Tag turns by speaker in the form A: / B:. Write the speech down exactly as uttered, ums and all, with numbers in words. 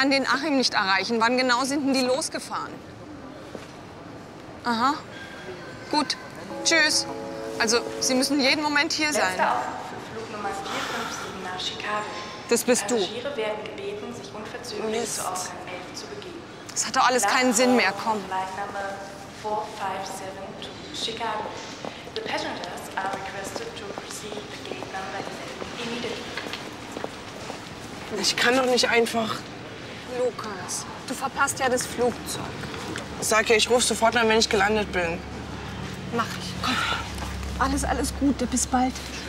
A: kann den Achim nicht erreichen. Wann genau sind denn die losgefahren? Aha. Gut. Tschüss. Also, Sie müssen jeden Moment hier sein.
B: Letzter Aufruf für Flug Nummer vier fünf sieben nach Chicago.
A: Das bist du.
B: Passagiere werden gebeten, sich unverzüglich
A: Mist.
B: zu Ausgang elf zu begeben.
A: Das hat doch alles keinen Sinn mehr. Komm.
B: Flight number four five seven to Chicago. The passengers are requested to proceed the gate number eleven immediately.
C: Ich kann doch nicht einfach...
A: Lukas, du verpasst ja das Flugzeug.
C: Sag ja, ich rufe sofort an, wenn ich gelandet bin.
A: Mach ich. Komm. Alles, alles Gute. Bis bald.